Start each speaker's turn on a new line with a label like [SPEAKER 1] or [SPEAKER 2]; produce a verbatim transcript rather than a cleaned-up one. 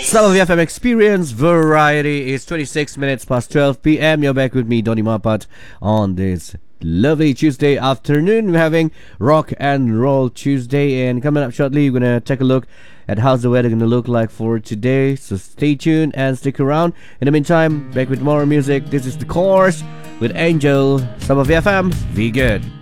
[SPEAKER 1] Some of the F M Experience Variety is twenty-six minutes past twelve p m. You're back with me, Donny Mapat, on this lovely Tuesday afternoon. We're having Rock and Roll Tuesday, and coming up shortly, we're going to take a look at how's the weather going to look like for today. So stay tuned and stick around. In the meantime, back with more music. This is The Course with Angel. Some of the F M. Be good.